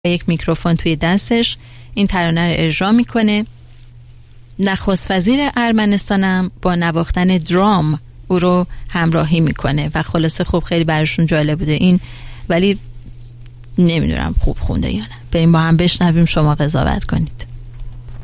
یک میکروفون توی دستش این ترانه رو اجرا میکنه. نخست وزیر ارمنستانم با نواختن درام او رو همراهی میکنه و خلاصه خوب خیلی براشون جالب بوده این، ولی نمیدونم خوب خونده یا نه. بریم با هم بشنویم، شما قضاوت کنید.